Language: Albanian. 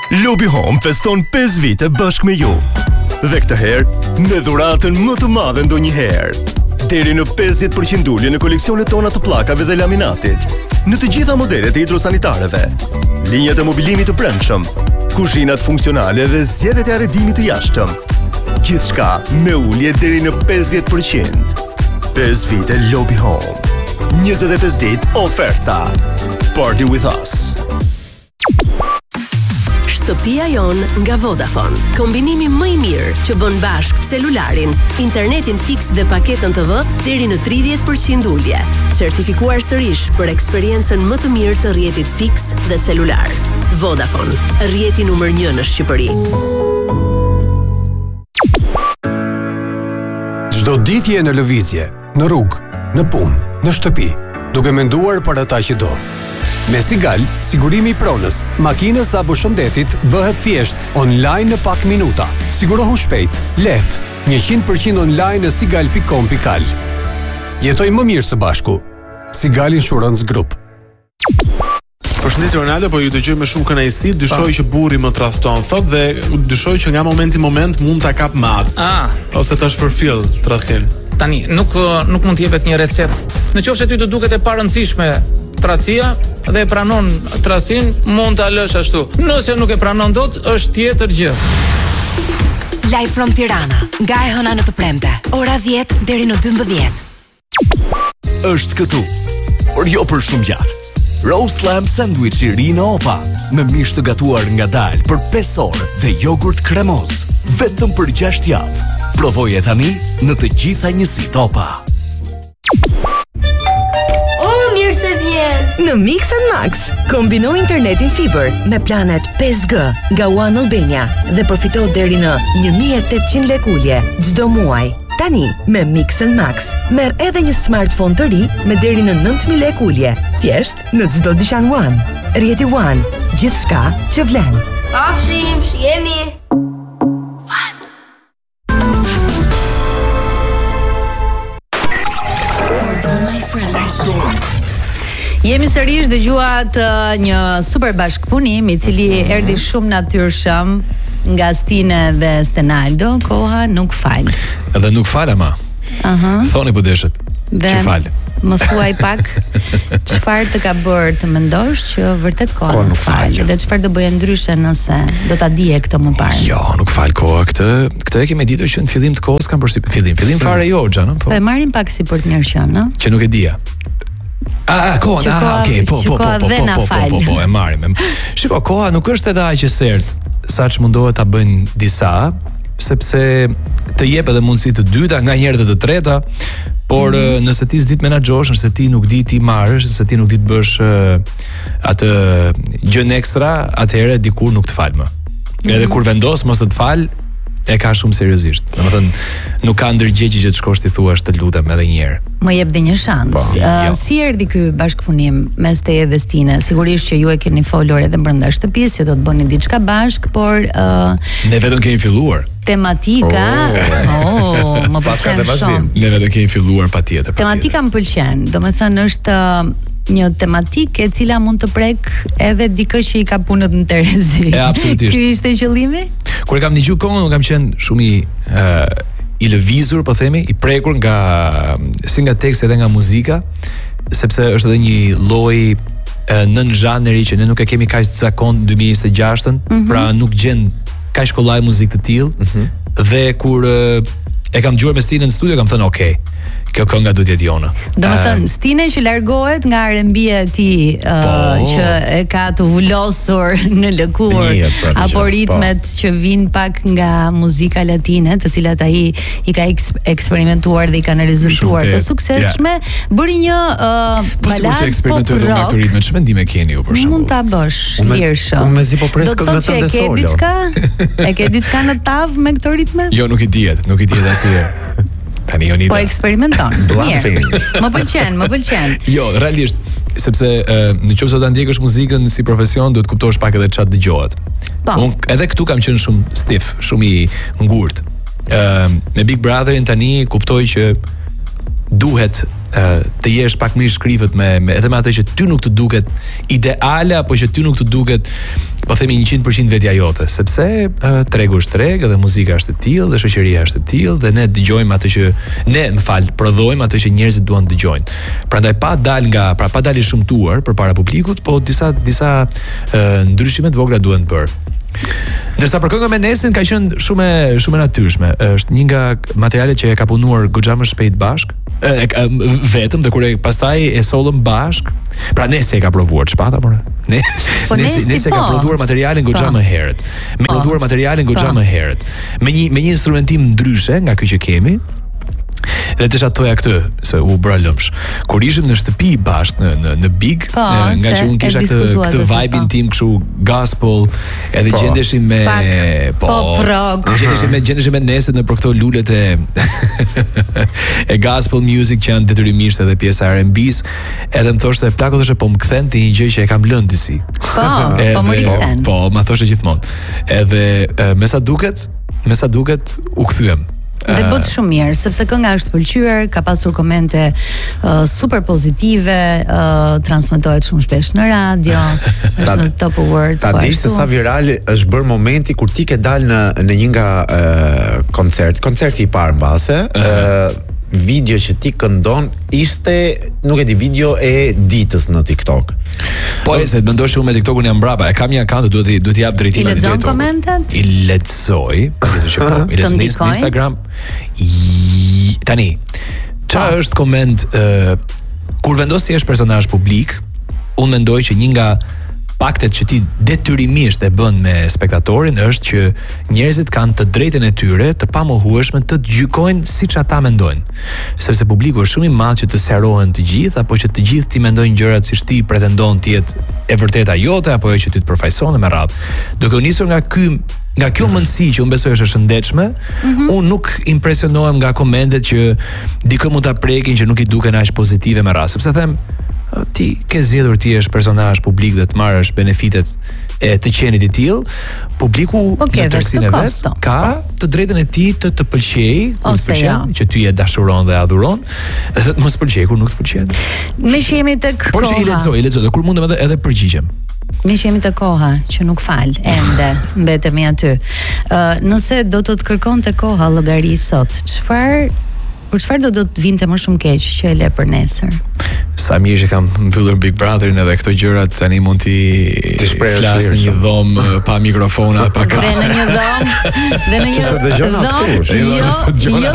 Lobi Home feston 5 vite bashkë me ju. Dhe këtë herë me dhuratën më të madhe ndonjëherë. Deri në 50% ulje në koleksionet tona të pllakave dhe laminatit. Në të gjitha modelet e hidrosanitareve, linjat e mobilimit të brendshëm, kuzhinat funksionale dhe zgjedhjet e arredimit të jashtëm. Gjithçka me ulje deri në 50%. 5 vite Lobi Home. 25 ditë oferta. Party with us. Shtëpia jon nga Vodafone. Kombinimi më i mirë që bën bashk celularin, internetin fiks dhe paketën TV deri në 30% ulje. Certifikuar sërish për eksperiencën më të mirë të rrjetit fiks dhe celular. Vodafone, rrjeti numër 1 në Shqipëri. Çdo ditë je në lëvizje, në rrugë, në punë, në shtëpi, duke menduar për ata që do. Me Sigal, sigurimi i pronës, makinës apo shëndetit bëhet thjesht online në pak minuta. Sigurohu shpejt, lehtë, 100% online në sigal.com.al. Jetoj më mirë së bashku. Sigal Insurance Group. Përshëndetje Ronaldo, po ju dëgjoj me shumë kënaqësi, dyshoj që burri më tradhton, thot, dhe dyshoj që nga momenti moment mund ta kap madh. Ose tash përfill tradhtin. Tani, nuk mund të jepet një recetë. Nëse ty të duket e parëndësishme tradhtia dhe e pranon tradhtin, mund ta lësh ashtu. Nëse nuk e pranon dot, është tjetër gjë. Live from Tirana, nga e hëna në të premte, ora 10 deri në 12. Është këtu, por jo për shumë gjatë. Roast lamb sandwich i ri në Opa, me mish të gatuar ngadalë për 5 orë dhe jogurt kremos, vetëm për 6 javë. Provoje tani në të gjitha njësitë Opa. Në Mix & Max, kombino internetin fiber me planet 5G nga One Albania dhe përfito deri në 1.800 lek ulje çdo muaj. Tani, me Mix & Max, merr edhe një smartphone të ri me deri në 9.000 lek ulje, thjesht në çdo dyqan One. Rjeti One, gjithçka që vlen. Pafshim, jemi. Jemi sërish dëgjuat një super bashkëpunim i cili erdhi shumë natyrshëm nga Stine dhe Stenaldo. Koha nuk fal. Edhe nuk fal ama. Thoni po deshet. Që fal. Më thuaj pak çfarë të ka bërë të mendosh që vërtet koha nuk fal dhe çfarë do bëje ndryshe nëse do ta dije këtë më parë. Jo, nuk fal koha këtë. Këtë e kemi ditur që në fillim të kohës kam përshtypjen. Fillim fare jo xha, po. Po e marrim pak si për të mirë qenë, ëh? Që nuk e dija. Okay, po, e marrim. Shiko, koha nuk është edhe aq e sertë, saç mundohet ta bëjnë disa, sepse të jep edhe mundësi të dyta, nganjëherë edhe të treta, por nëse ti s'di të menaxhosh, nëse ti nuk di ti marrësh, nëse ti nuk di të bësh atë gjën ekstra, atëherë dikur nuk të fal më. Edhe kur vendos mos të fal, e ka shumë seriozisht. Domethënë, nuk ka ndërgjegje që të shkosh ti thuash të lutem edhe një herë. Më jep dhe një shans. Si erdhi ky bashkëpunim mes teje dhe Stine? Sigurisht që ju e keni folur edhe brenda shtëpisë, që do të bëni diçka bashk, por ne vetëm kemi filluar. Tematika, më pëlqen shumë. Ne vetëm kemi filluar patjetër. Tematika më pëlqen. Domethënë është një tematikë e cila mund të prek edhe dikë që i ka punët në Terezi. Absolutisht. Ky ishte qëllimi? Kur e kam dëgjuar këngën, unë kam qenë shumë i lëvizur, po themi, i prekur si nga teksti edhe nga muzika, sepse është edhe një lloj nën zhanri që ne nuk e kemi kaq të zakon 2026-ën, pra nuk gjen kaq kollaj muzikë të tillë. Dhe kur e kam dëgjuar me Stine në studio, kam thënë okay, kjo kënga duhet jetë jona. Domethënë Stine që largohet nga R&B-ja e tij, që e ka të vulosur në lëkurë, apo ritmet që vijnë pak nga muzika latine, të cilat ai i ka eksperimentuar dhe i kanë rezultuar të suksesshme, bëri një baladë pop rock. Me këto ritme, ç'më ndime keni ju për shembull? Mund ta bësh lirshëm. Unë mezi po pres këngën tënde solo. E ke diçka në tav me këto ritme? Jo, nuk i diet asnjëherë. Tani Jonida. Po eksperimenton. Mirë. Më pëlqen. Jo, realisht, sepse nëse do ta ndjekësh muzikën si profesion, duhet kuptosh pak edhe çfarë dëgohet. Unë edhe këtu kam qenë shumë stiff, shumë i ngurtë. Me Big Brotherin tani kuptoj që duhet të jesh pak më i shkrivët me edhe me atë që ty nuk të duket ideale apo që ty nuk të duket po themi 100% vetja jote, sepse tregu është treg, edhe muzika është e tillë, dhe shoqëria është e tillë, dhe ne dëgjojmë atë që prodhojmë atë që njerëzit duan të dëgjojnë. Prandaj pa dalë shumtuar përpara publikut, po disa ndryshime të vogla duhen të bërë. Ndërsa për këngën me Nesin ka qenë shumë e natyrshme. Është një nga materialet që e ka punuar goxha më shpejt bashk, vetëm, dhe kur pastaj e sollëm bashk. Pra Nesi e ka provuar çpata, por Nesi ka prodhuar materialin goxha më herët. Me një instrumentim ndryshe nga ky që kemi. Dhe desha të thoja këtë, se u bëra lëmsh. Kur ishim në shtëpi bashk në Big, nga që unë kisha këtë vibe-in tim kështu gospel, edhe gjendeshim me pop rock. Gjendeshim me Neset në për këto lulet e gospel music që janë detyrimisht edhe pjesa R&B-s, edhe më thoshte plako thoshte po më kthen ti një gjë që e kam lënë disi. Po më rikthen. Po, ma thoshte gjithmonë. Edhe me sa duket u kthyem. Dhe bëhet shumë mirë, sepse kënga është pëlqyer, ka pasur komente super pozitive, transmetohet shumë shpesh në radio, është në Top Awards. Ta di se sa viral është bërë momenti kur ti ke dalë në një nga koncerti i parë mbase, video që ti këndon ishte, nuk e di, video e ditës në TikTok. Po se të mendosh shumë me TikTokun jam brapa, e kam një akaunt, duhet t'i jap drejtimin e TikTokut. I lexon komentet? I lexoj, i lexoj në Instagram. Tani, çfarë është koment kur vendos si është personazh publik, unë mendoj që një nga paktet që ti detyrimisht e bën me spektatorin është që njerëzit kanë të drejtën e tyre të pamohueshme të gjykojnë siç ata mendojnë. Sepse publiku është shumë i madh që të sqarohen të gjithë, apo që të gjithë ti mendojnë gjërat siç ti pretendon të jetë e vërteta jote, apo që ti të përfaqëson me radhë. Duke u nisur nga kjo mendësi që unë besoj është e shëndetshme, unë nuk impresionohem nga komentet që dikë mund ta prekin që nuk i duken aq pozitive me radhë, sepse them ti ke zgjedhur ti është personazh publik dhe të marrësh benefitet e të qenit i tillë, publiku në tërësinë e vet ka të drejtën e tij të pëlqejë, kur të pëlqen, që ty e dashuron dhe adhuron, dhe të mos pëlqejë kur nuk të pëlqen. Me që jemi tek koha. Por që i lexoj, dhe kur mundem edhe përgjigjem. Ne që jemi të koha, që nuk fal, ende, mbetemi aty. Nëse do të kërkonte koha llogari sot, për çfarë do të vinte më shumë keq që e le për nesër? Sa mirë që kam mbyllur Big Brotherin edhe këto gjërat, tani mund t'i flas në një dhomë pa mikrofona, pa kamera. Dhe në një dhomë, jo